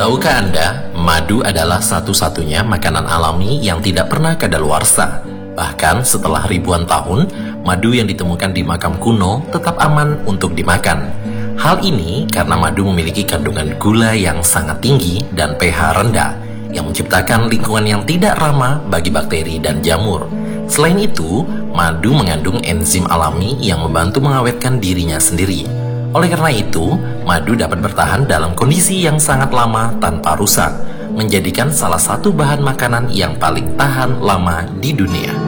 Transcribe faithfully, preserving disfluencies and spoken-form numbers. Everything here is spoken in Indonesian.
Tahukah Anda, madu adalah satu-satunya makanan alami yang tidak pernah kadaluarsa. Bahkan setelah ribuan tahun, madu yang ditemukan di makam kuno tetap aman untuk dimakan. Hal ini karena madu memiliki kandungan gula yang sangat tinggi dan pH rendah, yang menciptakan lingkungan yang tidak ramah bagi bakteri dan jamur. Selain itu, madu mengandung enzim alami yang membantu mengawetkan dirinya sendiri. Oleh karena itu, madu dapat bertahan dalam kondisi yang sangat lama tanpa rusak, menjadikan salah satu bahan makanan yang paling tahan lama di dunia.